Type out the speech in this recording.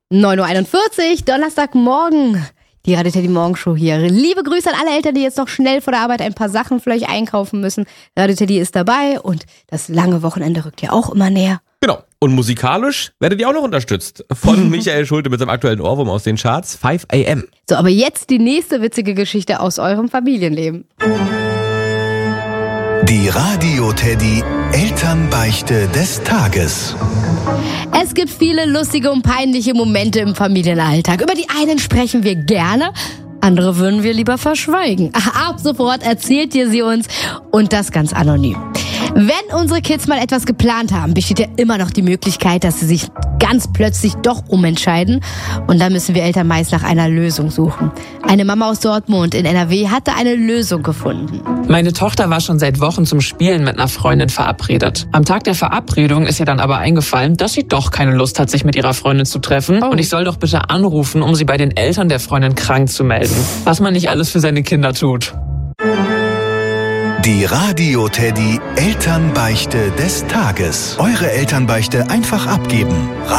9.41 Uhr, Donnerstagmorgen. Die Radio Teddy Morgenshow hier. Liebe Grüße an alle Eltern, die jetzt noch schnell vor der Arbeit ein paar Sachen vielleicht einkaufen müssen. Radio Teddy ist dabei und das lange Wochenende rückt ja auch immer näher. Genau. Und musikalisch werdet ihr auch noch unterstützt von Michael Schulte mit seinem aktuellen Ohrwurm aus den Charts 5 AM. So, aber jetzt die nächste witzige Geschichte aus eurem Familienleben. Die Radio Teddy Elternbeichte des Tages. Es gibt viele lustige und peinliche Momente im Familienalltag. Über die einen sprechen wir gerne, andere würden wir lieber verschweigen. Ab sofort erzählt ihr sie uns und das ganz anonym. Wenn unsere Kids mal etwas geplant haben, besteht ja immer noch die Möglichkeit, dass sie sich ganz plötzlich doch umentscheiden. Und da müssen wir Eltern meist nach einer Lösung suchen. Eine Mama aus Dortmund in NRW hatte eine Lösung gefunden. Meine Tochter war schon seit Wochen zum Spielen mit einer Freundin verabredet. Am Tag der Verabredung ist ihr dann aber eingefallen, dass sie doch keine Lust hat, sich mit ihrer Freundin zu treffen. Und ich soll doch bitte anrufen, um sie bei den Eltern der Freundin krank zu melden. Was man nicht alles für seine Kinder tut. Die Radio Teddy Elternbeichte des Tages. Eure Elternbeichte einfach abgeben.